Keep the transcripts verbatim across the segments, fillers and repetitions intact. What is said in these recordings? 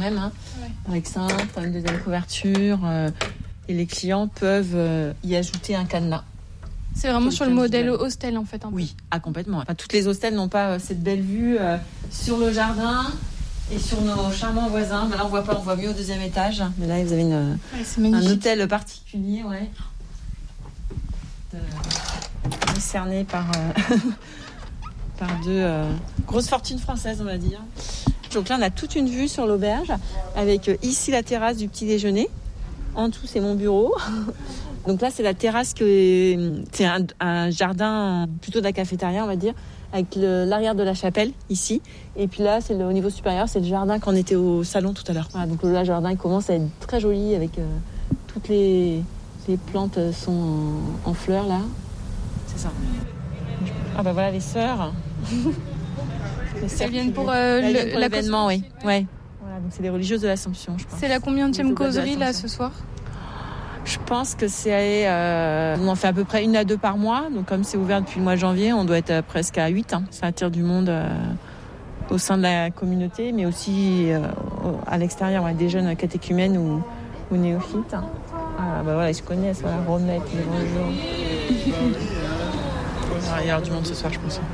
même, hein, ouais. avec cintre, une deuxième couverture, euh, et les clients peuvent euh, y ajouter un cadenas. C'est vraiment sur le modèle hostel en fait. Un peu. Oui, ah, complètement. Enfin, toutes les hostels n'ont pas euh, cette belle vue euh, sur le jardin et sur nos charmants voisins. Mais là, on voit pas, on voit mieux au deuxième étage. Mais là, vous avez une, ouais, un hôtel particulier, ouais, de, décerné par euh, par deux euh, grosses fortunes françaises, on va dire. Donc là, on a toute une vue sur l'auberge avec euh, ici la terrasse du petit déjeuner. En dessous, c'est mon bureau. Donc là, c'est la terrasse, que c'est un, un jardin plutôt de la cafétéria, on va dire, avec le, l'arrière de la chapelle, ici. Et puis là, c'est le, au niveau supérieur, c'est le jardin qu'on était au salon tout à l'heure. Voilà, donc là, le jardin il commence à être très joli, avec euh, toutes les, les plantes sont en, en fleurs, là. C'est ça. Ah bah voilà, les sœurs. les sœurs Elles viennent pour, euh, Elles le, viennent pour la l'événement, oui. Ouais. Voilà, donc c'est les religieuses de l'Assomption, je pense. C'est la combienième causerie, là, ce soir ? Je pense que c'est... Euh, on en fait à peu près une à deux par mois. Donc comme c'est ouvert depuis le mois de janvier, on doit être presque à huit. Hein. Ça attire du monde euh, au sein de la communauté, mais aussi euh, à l'extérieur, ouais, des jeunes catéchumènes ou, ou néophytes. Ah bah voilà, ils se connaissent, voilà, Romette, les bonjours. Il y aura du monde ce soir, je pense.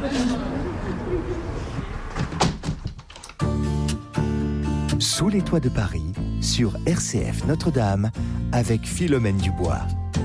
Sous les toits de Paris, sur R C F Notre-Dame, avec Philomène Dubois.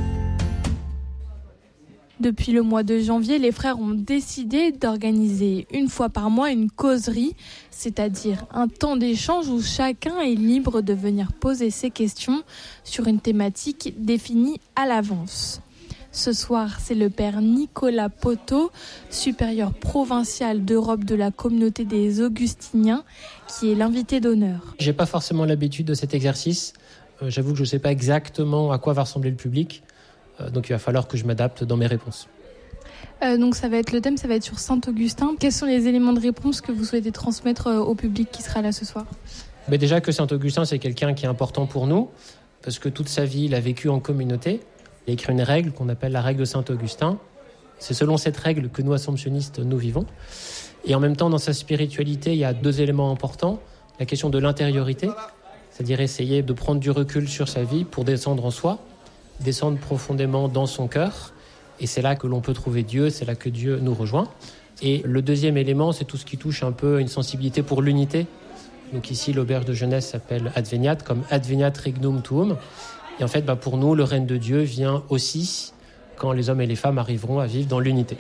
Depuis le mois de janvier, les frères ont décidé d'organiser une fois par mois une causerie, c'est-à-dire un temps d'échange où chacun est libre de venir poser ses questions sur une thématique définie à l'avance. Ce soir, c'est le père Nicolas Poteau, supérieur provincial d'Europe de la communauté des Augustiniens, qui est l'invité d'honneur. J'ai pas forcément l'habitude de cet exercice. Euh, j'avoue que je ne sais pas exactement à quoi va ressembler le public. Euh, donc il va falloir que je m'adapte dans mes réponses. Euh, donc ça va être le thème, ça va être sur Saint-Augustin. Quels sont les éléments de réponse que vous souhaitez transmettre euh, au public qui sera là ce soir ? Mais déjà que Saint-Augustin, c'est quelqu'un qui est important pour nous, parce que toute sa vie, il a vécu en communauté. Il a écrit une règle qu'on appelle la règle de Saint-Augustin. C'est selon cette règle que nous, assomptionnistes, nous vivons. Et en même temps, dans sa spiritualité, il y a deux éléments importants. La question de l'intériorité, c'est-à-dire essayer de prendre du recul sur sa vie pour descendre en soi, descendre profondément dans son cœur. Et c'est là que l'on peut trouver Dieu, c'est là que Dieu nous rejoint. Et le deuxième élément, c'est tout ce qui touche un peu une sensibilité pour l'unité. Donc ici, l'auberge de jeunesse s'appelle Adveniat, comme Adveniat Regnum Tuum. Et en fait, bah pour nous, le règne de Dieu vient aussi quand les hommes et les femmes arriveront à vivre dans l'unité.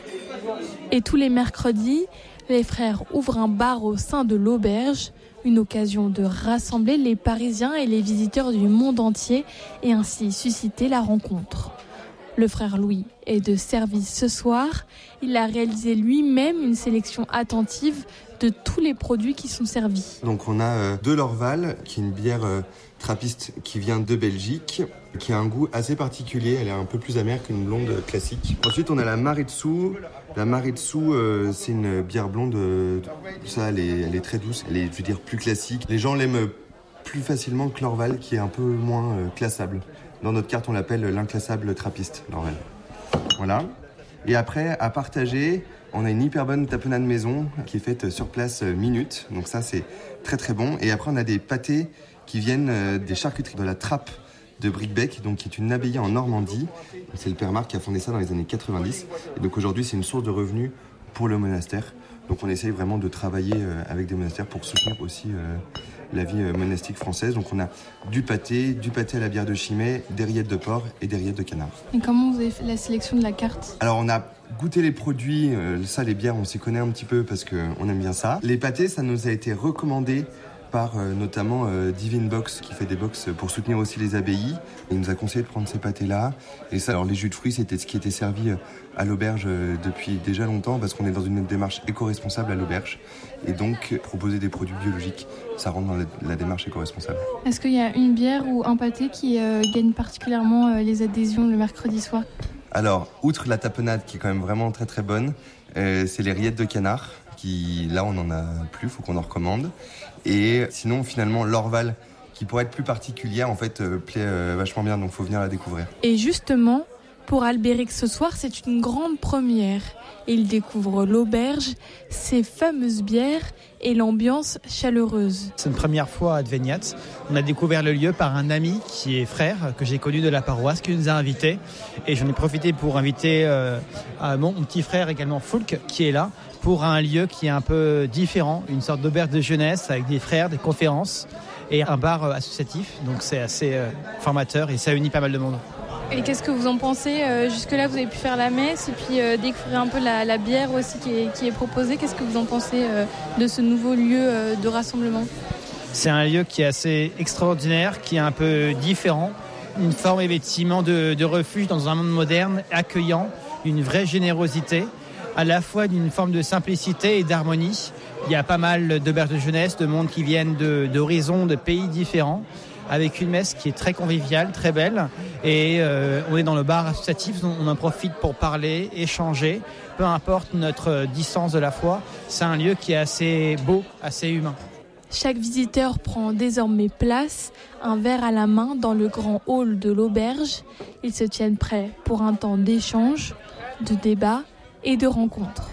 Et tous les mercredis, les frères ouvrent un bar au sein de l'auberge, une occasion de rassembler les Parisiens et les visiteurs du monde entier et ainsi susciter la rencontre. Le frère Louis est de service ce soir. Il a réalisé lui-même une sélection attentive de tous les produits qui sont servis. Donc on a euh, de l'Orval, qui est une bière euh, trappiste qui vient de Belgique, qui a un goût assez particulier. Elle est un peu plus amère qu'une blonde classique. Ensuite on a la Maritsu. La Maritsu, euh, c'est une bière blonde. Euh, ça, elle est, elle est très douce. Elle est, je veux dire, plus classique. Les gens l'aiment plus facilement que l'Orval, qui est un peu moins euh, classable. Dans notre carte, on l'appelle l'inclassable trappiste, l'Orval. Voilà. Et après, à partager, on a une hyper bonne tapenade maison qui est faite sur place minute. Donc ça, c'est très très bon. Et après, on a des pâtés qui viennent des charcuteries de la Trappe de Bricbec, donc qui est une abbaye en Normandie. C'est le père Marc qui a fondé ça dans les années quatre-vingt-dix. Et donc aujourd'hui, c'est une source de revenus pour le monastère. Donc on essaye vraiment de travailler avec des monastères pour soutenir aussi euh, la vie monastique française. Donc on a du pâté, du pâté à la bière de Chimay, des rillettes de porc et des rillettes de canard. Et comment vous avez fait la sélection de la carte ? Alors on a goûté les produits, euh, ça les bières on s'y connaît un petit peu parce qu'on aime bien ça. Les pâtés, ça nous a été recommandé par euh, notamment euh, Divine Box qui fait des box pour soutenir aussi les abbayes. Il nous a conseillé de prendre ces pâtés-là. Et ça, alors les jus de fruits, c'était ce qui était servi à l'auberge depuis déjà longtemps parce qu'on est dans une démarche éco-responsable à l'auberge. Et donc, proposer des produits biologiques, ça rentre dans la, la démarche éco-responsable. Est-ce qu'il y a une bière ou un pâté qui euh, gagne particulièrement euh, les adhésions le mercredi soir ? Alors, outre la tapenade qui est quand même vraiment très très bonne, euh, c'est les rillettes de canard. Qui, là, on n'en a plus, il faut qu'on en recommande. Et sinon, finalement, l'Orval, qui pourrait être plus particulière, en fait, euh, plaît euh, vachement bien, donc il faut venir la découvrir. Et justement, Pour Albéric ce soir, c'est une grande première. Il découvre l'auberge, ses fameuses bières et l'ambiance chaleureuse. C'est une première fois à Adveniat. On a découvert le lieu par un ami qui est frère, que j'ai connu de la paroisse, qui nous a invités. Et j'en ai profité pour inviter euh, mon, mon petit frère également, Foulk, qui est là, pour un lieu qui est un peu différent, une sorte d'auberge de jeunesse avec des frères, des conférences et un bar associatif. Donc c'est assez euh, formateur et ça unit pas mal de monde. Et qu'est-ce que vous en pensez ? euh, Jusque-là, vous avez pu faire la messe et puis euh, découvrir un peu la, la bière aussi qui est, qui est proposée. Qu'est-ce que vous en pensez euh, de ce nouveau lieu euh, de rassemblement ? C'est un lieu qui est assez extraordinaire, qui est un peu différent. Une forme effectivement de, de refuge dans un monde moderne, accueillant, une vraie générosité, à la fois d'une forme de simplicité et d'harmonie. Il y a pas mal d'auberges de jeunesse, de monde qui viennent de, d'horizons, de pays différents, avec une messe qui est très conviviale, très belle. Et euh, on est dans le bar associatif, on en profite pour parler, échanger, peu importe notre distance de la foi. C'est un lieu qui est assez beau, assez humain. Chaque visiteur prend désormais place, un verre à la main dans le grand hall de l'auberge. Ils se tiennent prêts pour un temps d'échange, de débat et de rencontre.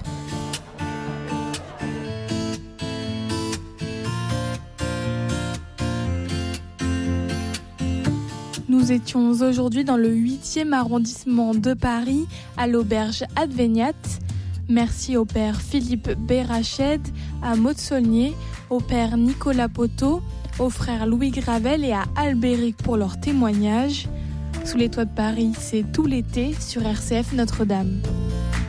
Nous étions aujourd'hui dans le huitième arrondissement de Paris, à l'auberge Adveniat. Merci au père Philippe Bérached, à Maud Saulnier, au père Nicolas Poteau, aux frères Louis Gravel et à Albéric pour leur témoignage. Sous les toits de Paris, c'est tout l'été sur R C F Notre-Dame.